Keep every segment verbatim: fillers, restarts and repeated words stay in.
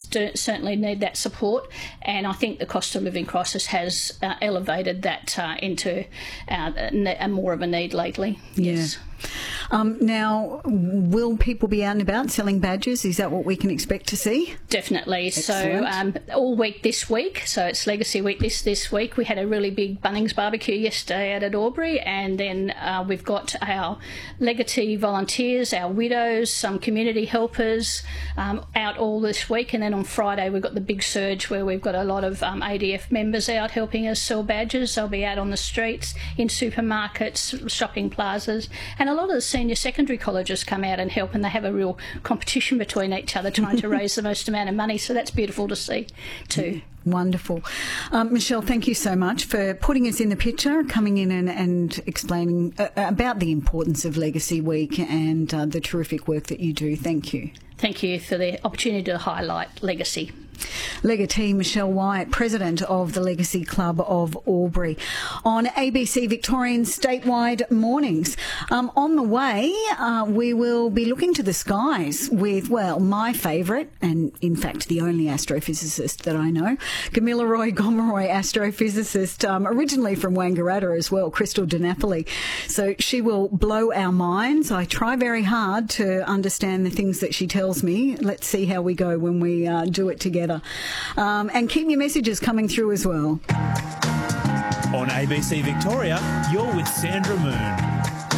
do, certainly need that support, and I think the cost of living crisis has uh, elevated that uh, into uh, a, a more of a need lately. Yeah. Yes. Um, now, will people be out and about selling badges? Is that what we can expect to see? Definitely. Excellent. So um, all week this week, so it's Legacy Week this this week, we had a really big Bunnings barbecue yesterday out at Albury, and then uh, we've got our Legacy volunteers, our widows, some community helpers um, out all this week, and then on Friday we've got the big surge where we've got a lot of um, A D F members out helping us sell badges. They'll be out on the streets, in supermarkets, shopping plazas, and a lot of the senior secondary colleges come out and help, and they have a real competition between each other trying to raise the most amount of money, so that's beautiful to see too. Wonderful. Um, Michelle, thank you so much for putting us in the picture, coming in and, and explaining uh, about the importance of Legacy Week and uh, the terrific work that you do. Thank you. Thank you for the opportunity to highlight legacy. Legatee Michelle Wyatt, President of the Legacy Club of Albury, on A B C Victorian Statewide Mornings. Um, on the way, uh, we will be looking to the skies with, well, my favourite, and in fact the only astrophysicist that I know, Gamilaroi Gomeroi, astrophysicist, um, originally from Wangaratta as well, Crystal DiNapoli. So she will blow our minds. I try very hard to understand the things that she tells me. Let's see how we go when we uh, do it together. Um, and keep your messages coming through as well. On A B C Victoria, you're with Sandra Moon.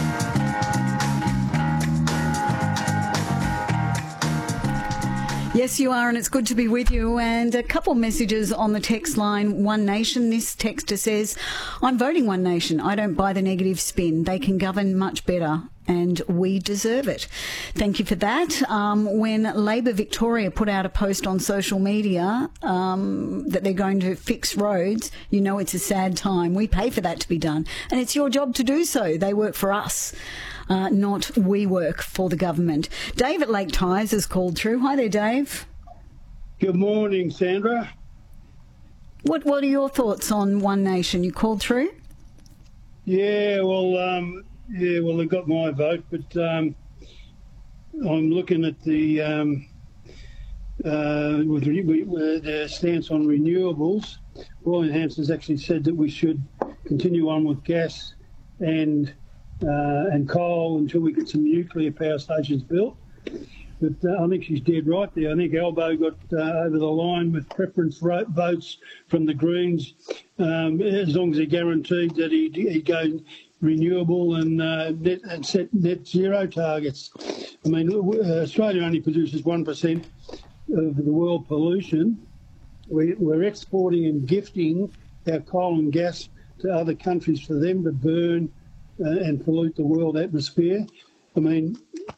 Yes, you are, and it's good to be with you. And a couple messages on the text line. One Nation, this texter says, I'm voting One Nation. I don't buy the negative spin. They can govern much better, and we deserve it. Thank you for that. Um, when Labor Victoria put out a post on social media um, that they're going to fix roads, you know it's a sad time. We pay for that to be done, and it's your job to do so. They work for us. Uh, not we work for the government. Dave at Lake Tyers has called through. Hi there, Dave. Good morning, Sandra. What What are your thoughts on One Nation? You called through? Yeah, well, um, yeah, well, they got my vote, but um, I'm looking at the um, uh, with the stance on renewables. Brian Hanson's actually said that we should continue on with gas and. Uh, and coal until we get some nuclear power stations built. But uh, I think she's dead right there. I think Albo got uh, over the line with preference votes from the Greens, um, as long as they're guaranteed that he'd, he'd go renewable and, uh, net, and set net zero targets. I mean, uh, Australia only produces one percent of the world pollution. We, we're exporting and gifting our coal and gas to other countries for them to burn Uh, and pollute the world atmosphere. I mean,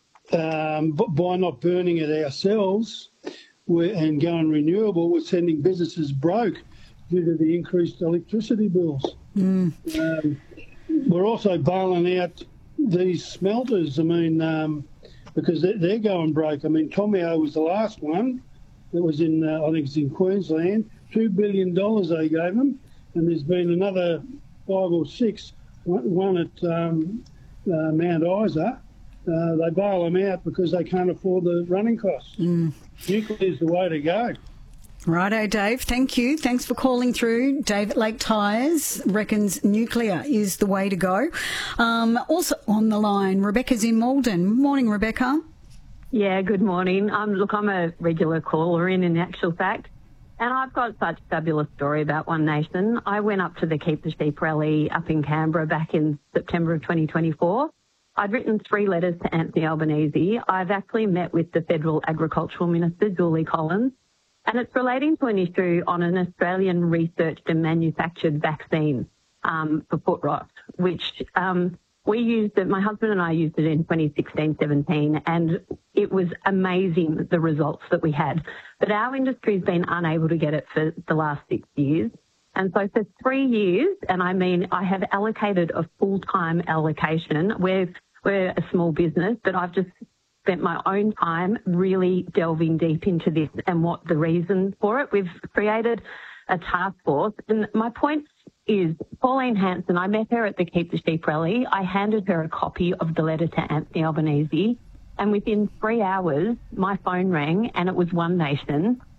um, by not burning it ourselves we're, and going renewable, we're sending businesses broke due to the increased electricity bills. Mm. Um, we're also bailing out these smelters, I mean, um, because they're, they're going broke. I mean, Tomio was the last one that was in, uh, I think it's in Queensland, two billion dollars they gave them, and there's been another five or six one at um, uh, Mount Isa. Uh, they bail them out because they can't afford the running costs. Mm. Nuclear is the way to go. Righto, Dave. Thank you. Thanks for calling through. Dave at Lake Tyers reckons nuclear is the way to go. Um, also on the line, Rebecca's in Malden. Morning, Rebecca. Yeah, good morning. Um, look, I'm a regular caller in, in actual fact. And I've got such a fabulous story about One Nation. I went up to the Keep the Sheep rally up in Canberra back in September of twenty twenty-four. I'd written three letters to Anthony Albanese. I've actually met with the Federal Agricultural Minister, Julie Collins, and it's relating to an issue on an Australian researched and manufactured vaccine um, for foot rot, which um, we used it, my husband and I used it in twenty sixteen seventeen, and it was amazing, the results that we had. But our industry's been unable to get it for the last six years. And so for three years, and I mean, I have allocated a full-time allocation. We're, we're a small business, but I've just spent my own time really delving deep into this and what the reason for it. We've created a task force. And my point is, Pauline Hanson, I met her at the Keep the Sheep rally. I handed her a copy of the letter to Anthony Albanese. And within three hours, my phone rang and it was One Nation.